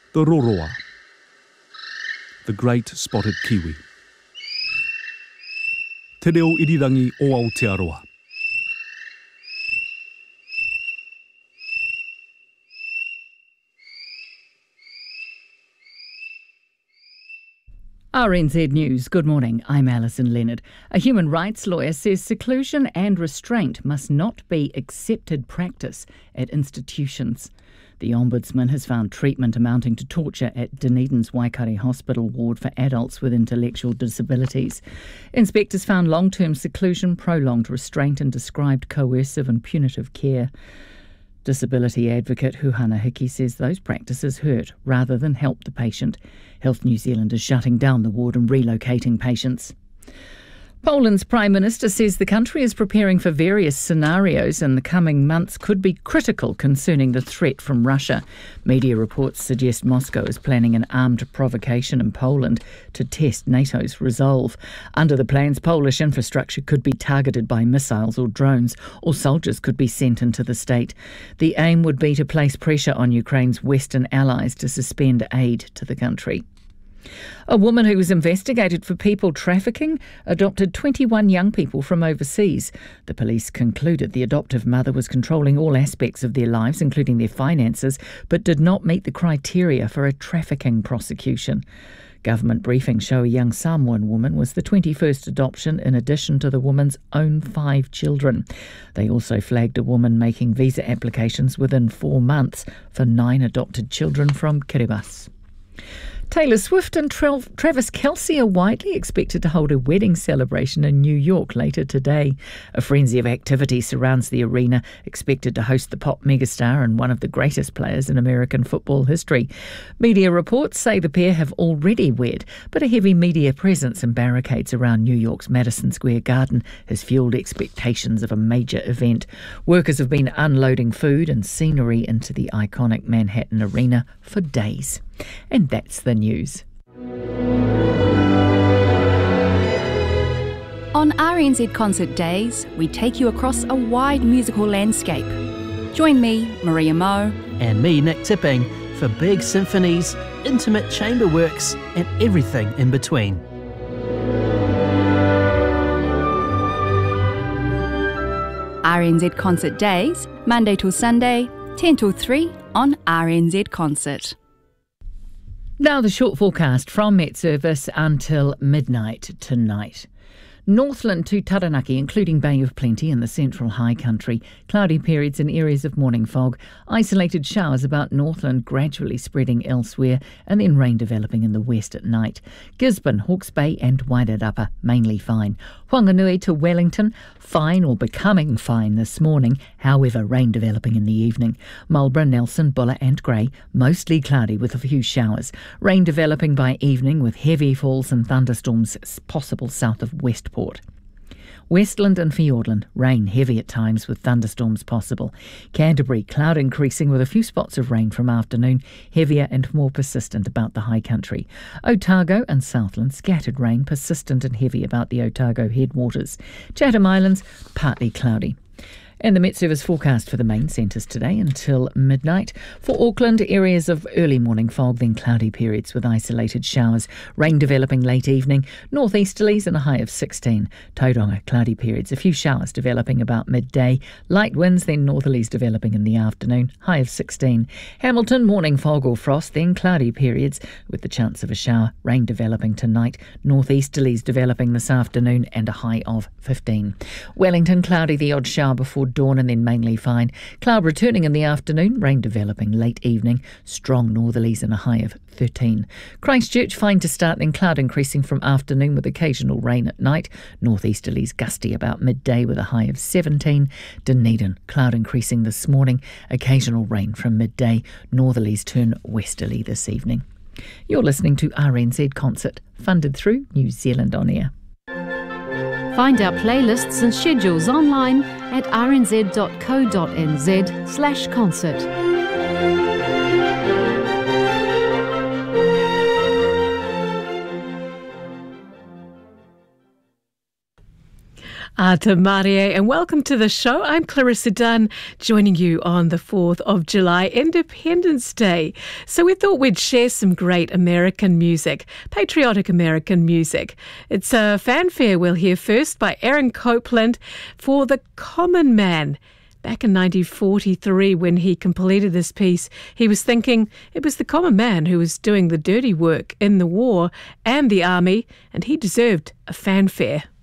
the roroa, the great spotted kiwi. Te reo irirangi o Aotearoa. RNZ News, good morning. I'm Alison Leonard. A human rights lawyer says seclusion and restraint must not be accepted practice at institutions. The Ombudsman has found treatment amounting to torture at Dunedin's Waikare Hospital ward for adults with intellectual disabilities. Inspectors found long-term seclusion, prolonged restraint and described coercive and punitive care. Disability advocate Huhana Hiki says those practices hurt rather than help the patient. Health New Zealand is shutting down the ward and relocating patients. Poland's Prime Minister says the country is preparing for various scenarios and the coming months could be critical concerning the threat from Russia. Media reports suggest Moscow is planning an armed provocation in Poland to test NATO's resolve. Under the plans, Polish infrastructure could be targeted by missiles or drones, or soldiers could be sent into the state. The aim would be to place pressure on Ukraine's Western allies to suspend aid to the country. A woman who was investigated for people trafficking adopted 21 young people from overseas. The police concluded the adoptive mother was controlling all aspects of their lives, including their finances, but did not meet the criteria for a trafficking prosecution. Government briefings show a young Samoan woman was the 21st adoption in addition to the woman's own 5 children. They also flagged a woman making visa applications within 4 months for 9 adopted children from Kiribati. Taylor Swift and Travis Kelce are widely expected to hold a wedding celebration in New York later today. A frenzy of activity surrounds the arena, expected to host the pop megastar and one of the greatest players in American football history. Media reports say the pair have already wed, but a heavy media presence and barricades around New York's Madison Square Garden has fueled expectations of a major event. Workers have been unloading food and scenery into the iconic Manhattan Arena for days. And that's the news. On RNZ Concert Days, we take you across a wide musical landscape. Join me, Maria Moe, and me, Nick Tipping, for big symphonies, intimate chamber works, and everything in between. RNZ Concert Days, Monday till Sunday, 10 till 3 on RNZ Concert. Now the short forecast from Met Service until midnight tonight. Northland to Taranaki, including Bay of Plenty in the central high country. Cloudy periods in areas of morning fog. Isolated showers about Northland gradually spreading elsewhere, and then rain developing in the west at night. Gisborne, Hawke's Bay and Wairarapa mainly fine. Whanganui to Wellington, fine or becoming fine this morning, however rain developing in the evening. Marlborough, Nelson, Buller and Grey, mostly cloudy with a few showers. Rain developing by evening with heavy falls and thunderstorms possible south of Westport. Westland and Fiordland, rain heavy at times with thunderstorms possible. Canterbury, cloud increasing with a few spots of rain from afternoon, heavier and more persistent about the high country. Otago and Southland, scattered rain, persistent and heavy about the Otago headwaters. Chatham Islands, partly cloudy. And the Met Service forecast for the main centres today until midnight. For Auckland, areas of early morning fog, then cloudy periods with isolated showers. Rain developing late evening. Northeasterlies and a high of 16. Tauranga, cloudy periods. A few showers developing about midday. Light winds, then northerlies developing in the afternoon. High of 16. Hamilton, morning fog or frost, then cloudy periods with the chance of a shower. Rain developing tonight. Northeasterlies developing this afternoon and a high of 15. Wellington, cloudy, the odd shower before dawn and then mainly fine. Cloud returning in the afternoon, rain developing late evening, strong northerlies and a high of 13. Christchurch, fine to start, then cloud increasing from afternoon with occasional rain at night. Northeasterlies gusty about midday with a high of 17. Dunedin, cloud increasing this morning, occasional rain from midday. Northerlies turn westerly this evening. You're listening to RNZ Concert, funded through New Zealand On Air. Find our playlists and schedules online at rnz.co.nz/concert. Ata Marie, and welcome to the show. I'm Clarissa Dunn, joining you on the 4th of July, Independence Day. So we thought we'd share some great American music, patriotic American music. It's a fanfare we'll hear first by Aaron Copland for The Common Man. Back in 1943, when he completed this piece, he was thinking it was the common man who was doing the dirty work in the war and the army, and he deserved a fanfare.